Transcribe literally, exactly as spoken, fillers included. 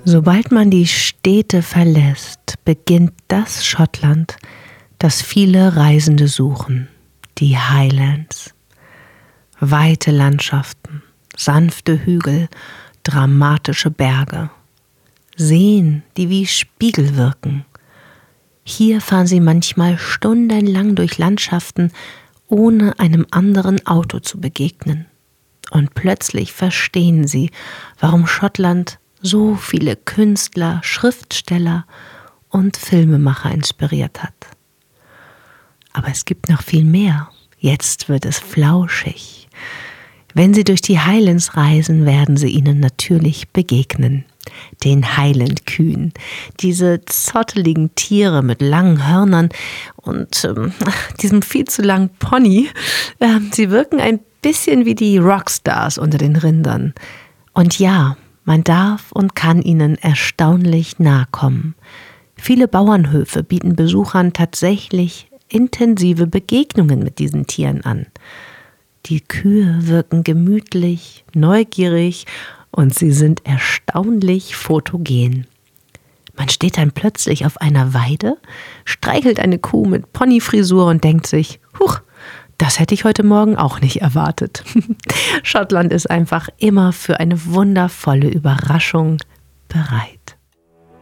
Sobald man die Städte verlässt, beginnt das Schottland, das viele Reisende suchen, die Highlands. Weite Landschaften, sanfte Hügel, dramatische Berge, Seen, die wie Spiegel wirken. Hier fahren sie manchmal stundenlang durch Landschaften, ohne einem anderen Auto zu begegnen. Und plötzlich verstehen sie, warum Schottland so viele Künstler, Schriftsteller und Filmemacher inspiriert hat. Aber es gibt noch viel mehr. Jetzt wird es flauschig. Wenn Sie durch die Highlands reisen, werden Sie ihnen natürlich begegnen. Den Highland-Kühen. Diese zotteligen Tiere mit langen Hörnern und ähm, diesem viel zu langen Pony. Äh, sie wirken ein bisschen wie die Rockstars unter den Rindern. Und ja, man darf und kann ihnen erstaunlich nahe kommen. Viele Bauernhöfe bieten Besuchern tatsächlich intensive Begegnungen mit diesen Tieren an. Die Kühe wirken gemütlich, neugierig und sie sind erstaunlich fotogen. Man steht dann plötzlich auf einer Weide, streichelt eine Kuh mit Ponyfrisur und denkt sich, huch, das hätte ich heute Morgen auch nicht erwartet. Schottland ist einfach immer für eine wundervolle Überraschung bereit.